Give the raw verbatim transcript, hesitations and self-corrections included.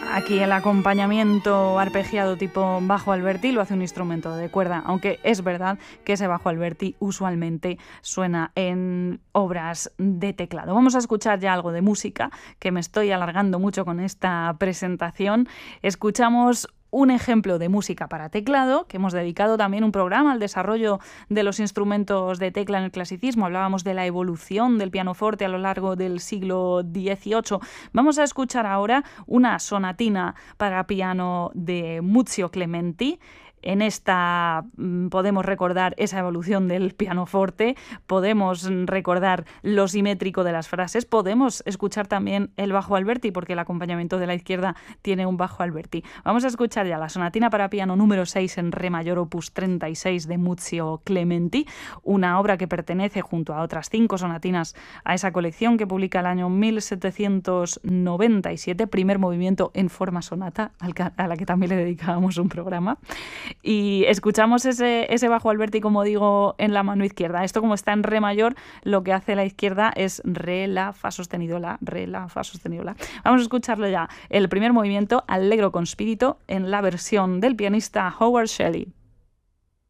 Aquí el acompañamiento arpegiado tipo bajo Alberti lo hace un instrumento de cuerda, aunque es verdad que ese bajo Alberti usualmente suena en obras de teclado. Vamos a escuchar ya algo de música, que me estoy alargando mucho con esta presentación. Escuchamos un ejemplo de música para teclado, que hemos dedicado también un programa al desarrollo de los instrumentos de tecla en el clasicismo. Hablábamos de la evolución del pianoforte a lo largo del siglo dieciocho. Vamos a escuchar ahora una sonatina para piano de Muzio Clementi. En esta podemos recordar esa evolución del pianoforte, podemos recordar lo simétrico de las frases, podemos escuchar también el bajo Alberti, porque el acompañamiento de la izquierda tiene un bajo Alberti. Vamos a escuchar ya la sonatina para piano número seis en re mayor opus treinta y seis de Muzio Clementi, una obra que pertenece junto a otras cinco sonatinas a esa colección que publica el año mil setecientos noventa y siete, primer movimiento en forma sonata, a la que también le dedicábamos un programa. Y escuchamos ese, ese bajo Alberti, como digo, en la mano izquierda. Esto, como está en re mayor, lo que hace la izquierda es re, la, fa sostenido, la, re, la, fa sostenido, la. Vamos a escucharlo ya. El primer movimiento, Allegro con spirito, en la versión del pianista Howard Shelley.